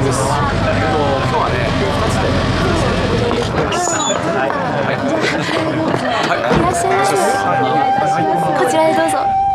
です。今日はね、 いらっしゃいませ。こちらへどうぞ。